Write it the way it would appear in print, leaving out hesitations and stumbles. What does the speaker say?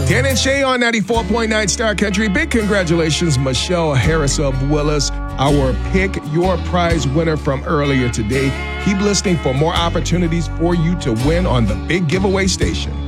Dan and Shay on 94.9 Star Country. Big congratulations, Michelle Harris of Willis, our Pick Your Prize winner from earlier today. Keep listening for more opportunities for you to win on the Big Giveaway Station.